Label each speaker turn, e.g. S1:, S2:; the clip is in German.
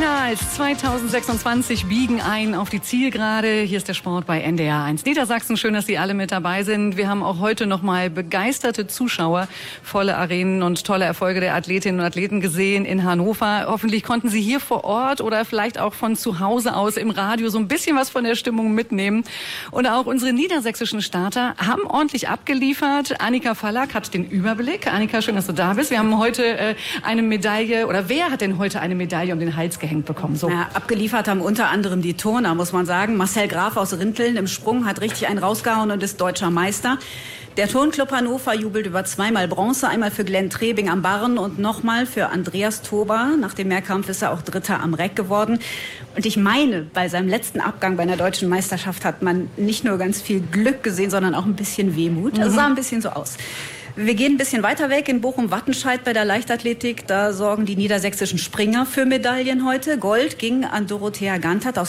S1: Mehr als 2026 biegen ein auf die Zielgerade. Hier ist der Sport bei NDR 1 Niedersachsen. Schön, dass Sie alle mit dabei sind. Wir haben auch heute noch mal begeisterte Zuschauer, volle Arenen und tolle Erfolge der Athletinnen und Athleten gesehen in Hannover. Hoffentlich konnten Sie hier vor Ort oder vielleicht auch von zu Hause aus im Radio so ein bisschen was von der Stimmung mitnehmen. Und auch unsere niedersächsischen Starter haben ordentlich abgeliefert. Annika Fallack hat den Überblick. Annika, schön, dass du da bist. Wir haben heute eine Medaille, oder wer hat denn heute eine Medaille um den Hals gehängt bekommen? So.
S2: Ja, abgeliefert haben unter anderem die Turner, muss man sagen. Marcel Graf aus Rinteln im Sprung hat richtig einen rausgehauen und ist deutscher Meister. Der Turnclub Hannover jubelt über zweimal Bronze, einmal für Glenn Trebing am Barren und nochmal für Andreas Tober. Nach dem Mehrkampf ist er auch Dritter am Reck geworden. Und ich meine, bei seinem letzten Abgang bei einer deutschen Meisterschaft hat man nicht nur ganz viel Glück gesehen, sondern auch ein bisschen Wehmut. Also sah ein bisschen so aus. Wir gehen ein bisschen weiter weg in Bochum-Wattenscheid bei der Leichtathletik. Da sorgen die niedersächsischen Springer für Medaillen heute. Gold ging an Dorothea Gantert aus